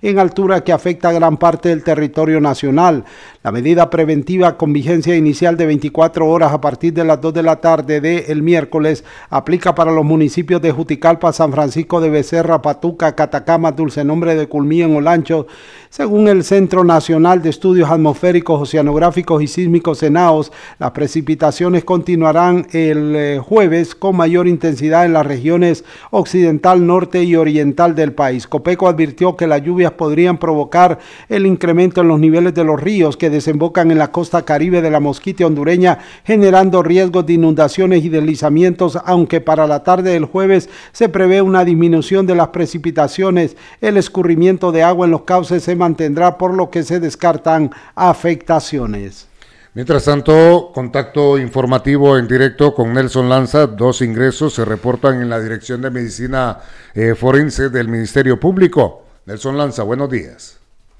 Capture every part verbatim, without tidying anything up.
en altura que afecta a gran parte del territorio nacional. La medida preventiva con vigencia inicial de veinticuatro horas a partir de las dos de la tarde del miércoles aplica para los municipios de Juticalpa, San Francisco de Becerra, Patuca, Catacama, Dulce Nombre de Culmí en Olancho. Según el Centro Nacional de Estudios Atmosféricos, Oceanográficos y Sísmicos CENAOS, las precipitaciones continuarán el eh, jueves con mayor intensidad en las regiones occidental, norte y oriental del país. Copeco advirtió que las lluvias podrían provocar el incremento en los niveles de los ríos que desembocan en la costa caribe de la Mosquitia hondureña, generando riesgos de inundaciones y deslizamientos, aunque para la tarde del jueves se prevé una disminución de las precipitaciones. El escurrimiento de agua en los cauces se mantendrá, por lo que se descartan afectaciones. Mientras tanto, contacto informativo en directo con Nelson Lanza. Dos ingresos se reportan en la Dirección de Medicina eh, Forense del Ministerio Público. Nelson Lanza, buenos días.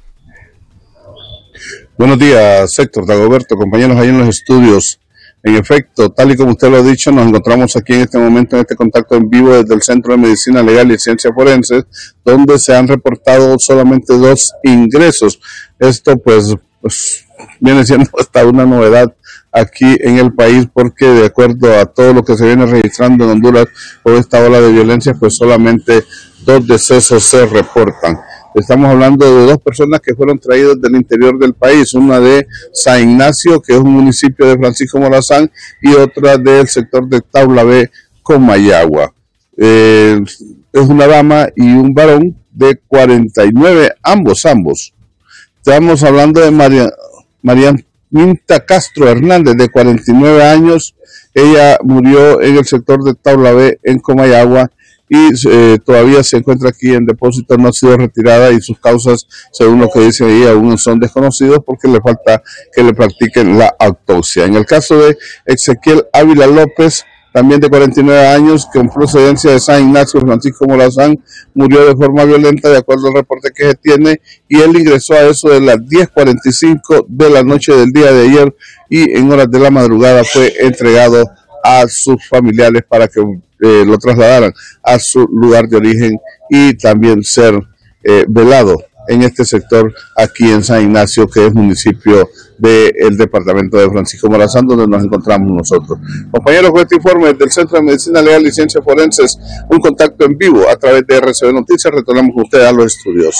Buenos días, Héctor Dagoberto, compañeros ahí en los estudios. En efecto, tal y como usted lo ha dicho, nos encontramos aquí en este momento, en este contacto en vivo desde el Centro de Medicina Legal y Ciencias Forenses, donde se han reportado solamente dos ingresos. Esto pues, pues viene siendo hasta una novedad aquí en el país, porque de acuerdo a todo lo que se viene registrando en Honduras por esta ola de violencia, pues solamente dos decesos se reportan. Estamos hablando de dos personas que fueron traídas del interior del país, una de San Ignacio, que es un municipio de Francisco Morazán, y otra del sector de Taulabé, Comayagua. Eh, es una dama y un varón de cuarenta y nueve, ambos, ambos. Estamos hablando de María, María Minta Castro Hernández, de cuarenta y nueve años. Ella murió en el sector de Taulabé, en Comayagua, y eh, todavía se encuentra aquí en depósito, no ha sido retirada, y sus causas, según lo que dice ahí, aún son desconocidos porque le falta que le practiquen la autopsia. En el caso de Ezequiel Ávila López, también de cuarenta y nueve años, con procedencia de San Ignacio, Francisco Morazán, murió de forma violenta, de acuerdo al reporte que se tiene, y él ingresó a eso de las diez cuarenta y cinco de la noche del día de ayer, y en horas de la madrugada fue entregado a sus familiares para que eh, lo trasladaran a su lugar de origen y también ser eh, velado en este sector aquí en San Ignacio, que es municipio del departamento de Francisco Morazán, donde nos encontramos nosotros. Compañeros, con este informe del Centro de Medicina Legal y Ciencias Forenses, un contacto en vivo a través de R C B Noticias. Retornamos con ustedes a los estudios.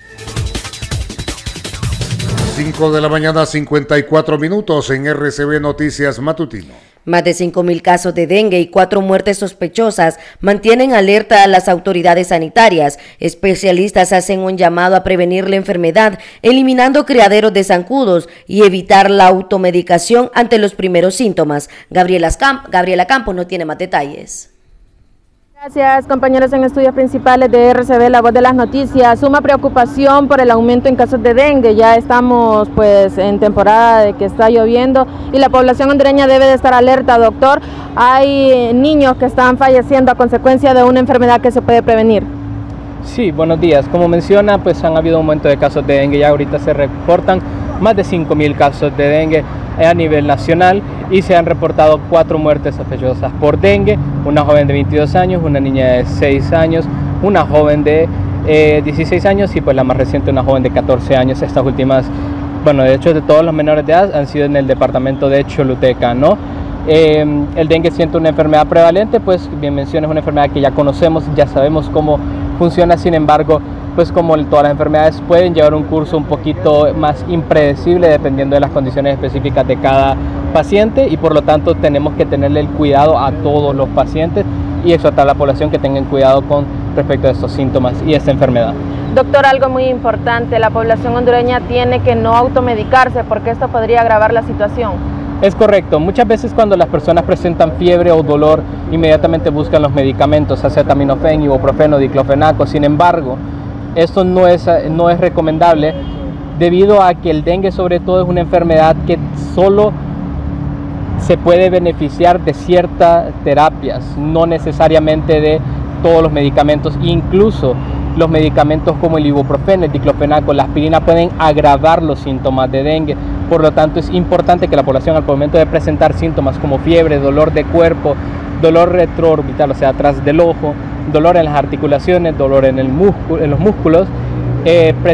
cinco de la mañana, cincuenta y cuatro minutos en R C B Noticias Matutino. Más de cinco mil casos de dengue y cuatro muertes sospechosas mantienen alerta a las autoridades sanitarias. Especialistas hacen un llamado a prevenir la enfermedad, eliminando criaderos de zancudos y evitar la automedicación ante los primeros síntomas. Gabriela Camp- Gabriela Campos no tiene más detalles. Gracias, compañeros en estudios principales de R C B, La Voz de las Noticias. Suma preocupación por el aumento en casos de dengue. Ya estamos pues en temporada de que está lloviendo y la población hondureña debe de estar alerta, doctor. Hay niños que están falleciendo a consecuencia de una enfermedad que se puede prevenir. Sí, buenos días. Como menciona, pues han habido un aumento de casos de dengue. Ya ahorita se reportan más de cinco mil casos de dengue a nivel nacional y se han reportado cuatro muertes sospechosas por dengue, una joven de veintidós años, una niña de seis años, una joven de eh, dieciséis años y pues la más reciente una joven de catorce años. Estas últimas, bueno, de hecho de todos los menores de edad han sido en el departamento de Choluteca, ¿no? Eh, el dengue siendo una enfermedad prevalente, pues bien menciona, es una enfermedad que ya conocemos, ya sabemos cómo funciona. Sin embargo, pues como todas las enfermedades pueden llevar un curso un poquito más impredecible dependiendo de las condiciones específicas de cada paciente, y por lo tanto tenemos que tenerle el cuidado a todos los pacientes y exhortar a la población que tengan cuidado con respecto a estos síntomas y esta enfermedad. Doctor, algo muy importante, la población hondureña tiene que no automedicarse porque esto podría agravar la situación. Es correcto, muchas veces cuando las personas presentan fiebre o dolor, inmediatamente buscan los medicamentos, acetaminofén, ibuprofeno, diclofenaco. Sin embargo, esto no es, no es recomendable debido a que el dengue sobre todo es una enfermedad que solo se puede beneficiar de ciertas terapias, no necesariamente de todos los medicamentos. Incluso los medicamentos como el ibuprofeno, el diclofenaco, la aspirina pueden agravar los síntomas de dengue. Por lo tanto, es importante que la población al momento de presentar síntomas como fiebre, dolor de cuerpo, dolor retroorbital, o sea, atrás del ojo, dolor en las articulaciones, dolor en, el músculo, en los músculos, eh,